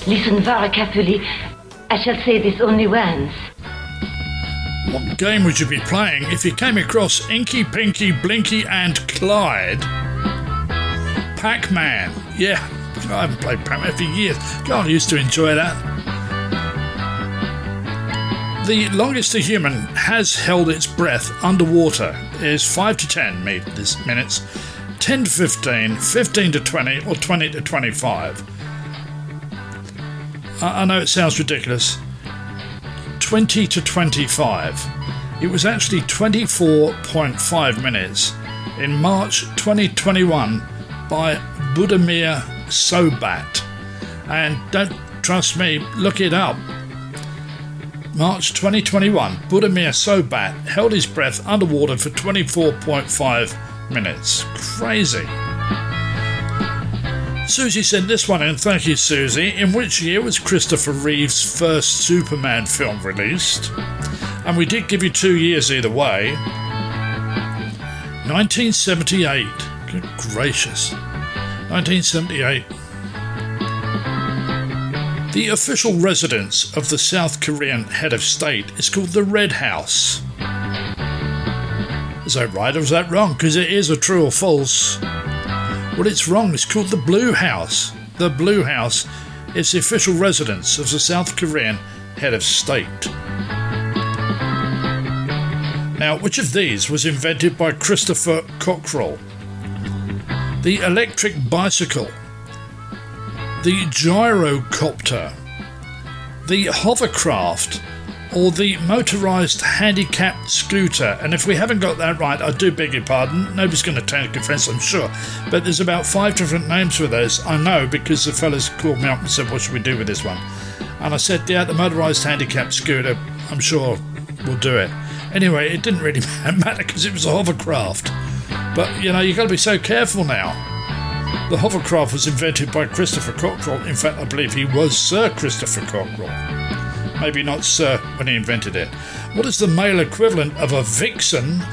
Listen very carefully. I shall say this only once. What game would you be playing if you came across Inky, Pinky, Blinky and Clyde? Pac-Man. Yeah, I haven't played Pac-Man for years. God, I used to enjoy that. The longest a human has held its breath underwater is 5 to 10 minutes, 10 to 15, 15 to 20 or 20 to 25. I know it sounds ridiculous. 20 to 25. It was actually 24.5 minutes in March 2021 by Budimir Sobat. And don't trust me, look it up. March 2021, Budimir Sobat held his breath underwater for 24.5 minutes. Crazy. Susie sent this one in, thank you Susie. In which year was Christopher Reeve's first Superman film released? And we did give you 2 years either way. 1978. Good gracious. 1978. The official residence of the South Korean head of state is called the Red House. Is that right or is that wrong? Because it is a true or false. Well, it's wrong. It's called the Blue House. The Blue House is the official residence of the South Korean head of state. Now, which of these was invented by Christopher Cockrell? The electric bicycle, the gyrocopter, the hovercraft, or the motorised handicapped scooter? And if we haven't got that right, I do beg your pardon. Nobody's going to take offence, I'm sure. But there's about 5 different names for those. I know, because the fellas called me up and said, what should we do with this one? And I said, yeah, the motorised handicapped scooter, I'm sure we'll do it. Anyway, it didn't really matter because it was a hovercraft. But, you know, you've got to be so careful now. The hovercraft was invented by Christopher Cockrell. In fact, I believe he was Sir Christopher Cockrell. Maybe not Sir when he invented it. What is the male equivalent of a vixen?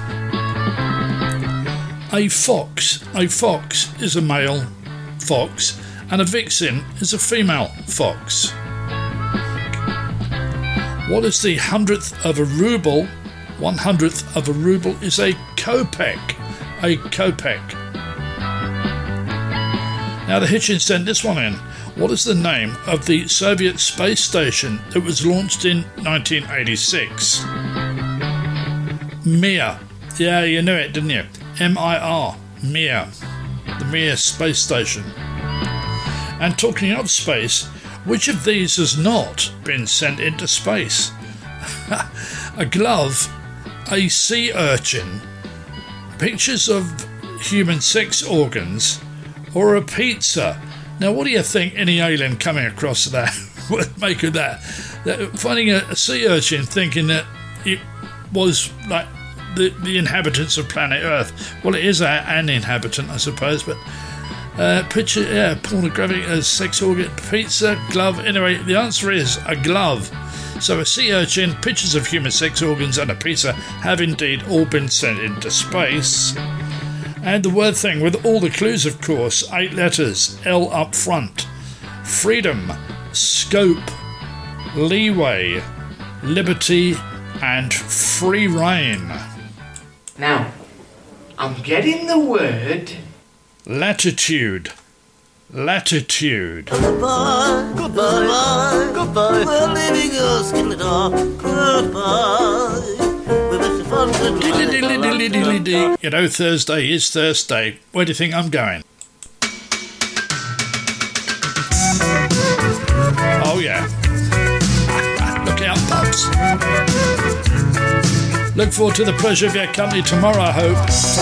A fox. A fox is a male fox, and a vixen is a female fox. What is the 100th of a ruble? 100th of a ruble is a kopeck. A kopeck. Now the Hitchens sent this one in. What is the name of the Soviet space station that was launched in 1986? Mir. Yeah, you knew it, didn't you? M-I-R. Mir. The Mir space station. And talking of space, which of these has not been sent into space? A glove, a sea urchin, pictures of human sex organs, or a pizza? Now, what do you think any alien coming across that would make of that? Finding a sea urchin, thinking that it was like the inhabitants of planet Earth. Well, it is an inhabitant, I suppose, but picture, yeah, pornographic, sex organ, pizza, glove. Anyway, the answer is a glove. So a sea urchin, pictures of human sex organs, and a pizza have indeed all been sent into space. And the word thing with all the clues, of course, 8 letters, L up front. Freedom, scope, leeway, liberty, and free reign. Now, I'm getting the word... Latitude. Latitude. Goodbye, goodbye, goodbye. We're leaving us in the dark. Goodbye. You know, Thursday is Thursday. Where do you think I'm going? Oh, yeah. Look out, pups. Look forward to the pleasure of your company tomorrow, I hope.